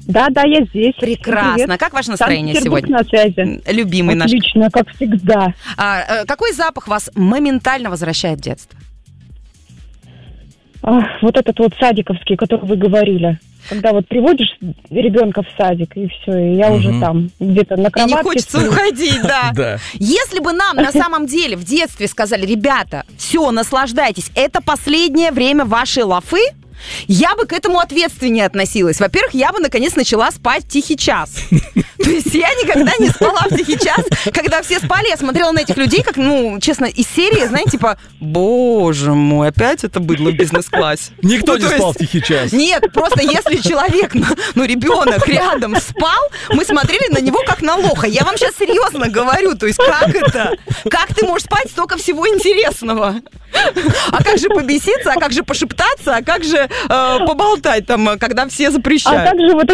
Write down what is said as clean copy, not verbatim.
Да, я здесь. Прекрасно. Как ваше настроение сегодня? На связи. Любимый наш. Отлично, как всегда. Какой запах вас моментально возвращает в детство? Вот этот вот садиковский, который вы говорили. Когда вот приводишь ребенка в садик, и все, и я уже там, где-то на кроватке. И не хочется уходить, да. Да. Если бы нам на самом деле в детстве сказали: ребята, все, наслаждайтесь, это последнее время вашей лафы, я бы к этому ответственнее относилась. Во-первых, я бы, наконец, начала спать в тихий час. То есть я никогда не спала в тихий час. Когда все спали, я смотрела на этих людей, как, честно, из серии, знаете, типа, боже мой, опять это быдло в бизнес-классе. Никто не спал в тихий час. Нет, просто если человек, ребенок рядом спал, мы смотрели на него как на лоха. Я вам сейчас серьезно говорю, то есть как это? Как ты можешь спать, столько всего интересного? А как же побеситься, а как же пошептаться, а как же поболтать там, когда все запрещают? А также вот